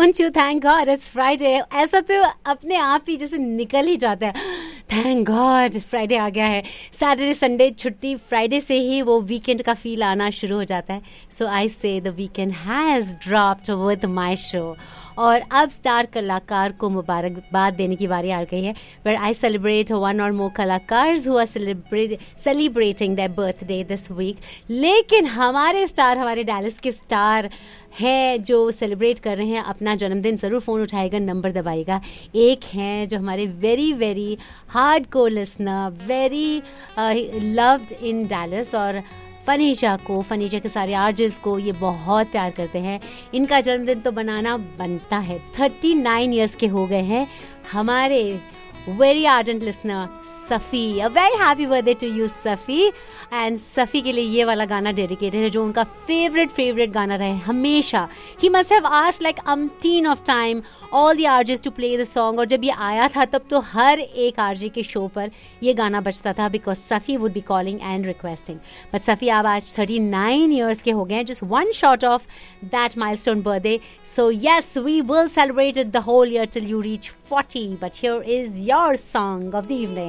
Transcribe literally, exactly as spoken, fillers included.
Don't you thank God it's Friday? ऐसा तो अपने आप ही जैसे निकल ही जाता है, थैंक गॉड फ्राइडे आ गया है. सैटरडे संडे छुट्टी, फ्राइडे से ही वो वीकेंड का फील आना शुरू हो जाता है. सो आई से the weekend has dropped with my show. और अब स्टार कलाकार को मुबारकबाद देने की बारी आ गई है. वेयर आई सेलिब्रेट वन और मोर कलाकार्स who are celebrating their birthday this week. लेकिन हमारे स्टार, हमारे डैलस के स्टार हैं जो सेलिब्रेट कर रहे हैं अपना जन्मदिन. ज़रूर फ़ोन उठाएगा, नंबर दबाएगा. एक हैं जो हमारे very very hard core listener, very loved इन डैलस, और फनीजा को, फनीजा के सारे आर्जेस को ये बहुत प्यार करते हैं. इनका जन्मदिन तो बनाना बनता है. थर्टी नाइन ईयर्स के हो गए हैं हमारे very argent listener Safi. A very happy birthday to you Safi. And Safi के लिए ये वाला गाना डेडिकेटेड है जो उनका फेवरेट फेवरेट गाना रहे हमेशा. He must have asked like अम्टीन of time all the RJs to play the song. और जब ये आया था तब तो हर एक आरजे के शो पर ये गाना बजता था because Safi would be calling and requesting. But Safi आप आज थर्टी नाइन ईयर्स के हो गए हैं, just one shot of that milestone birthday. So yes, we will celebrate it the whole year till you reach forty. But here is your song of the evening.